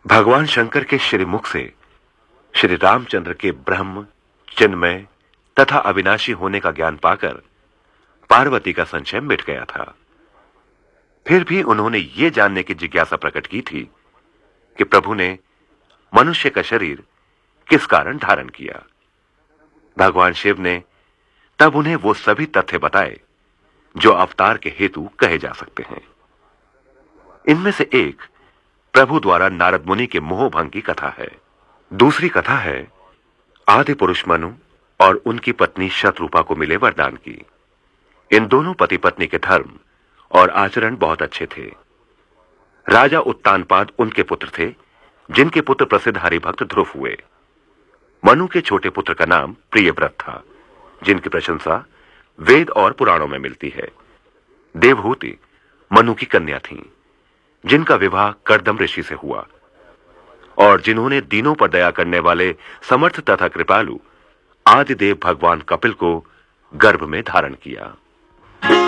भगवान शंकर के श्रीमुख से श्री रामचंद्र के ब्रह्म, चिन्मय तथा अविनाशी होने का ज्ञान पाकर पार्वती का संशय मिट गया था। फिर भी उन्होंने यह जानने की जिज्ञासा प्रकट की थी कि प्रभु ने मनुष्य का शरीर किस कारण धारण किया। भगवान शिव ने तब उन्हें वो सभी तथ्य बताए जो अवतार के हेतु कहे जा सकते हैं। इनमें से एक प्रभु द्वारा नारद मुनि के मोहभंग की कथा है। दूसरी कथा है आदि पुरुष मनु और उनकी पत्नी शतरूपा को मिले वरदान की। इन दोनों पति पत्नी के धर्म और आचरण बहुत अच्छे थे। राजा उत्तानपाद उनके पुत्र थे, जिनके पुत्र प्रसिद्ध हरिभक्त ध्रुव हुए। मनु के छोटे पुत्र का नाम प्रियव्रत था, जिनकी प्रशंसा वेद और पुराणों में मिलती है। देवहूति मनु की कन्या थीं, जिनका विवाह कर्दम ऋषि से हुआ और जिन्होंने दीनों पर दया करने वाले समर्थ तथा कृपालु आदिदेव भगवान कपिल को गर्भ में धारण किया।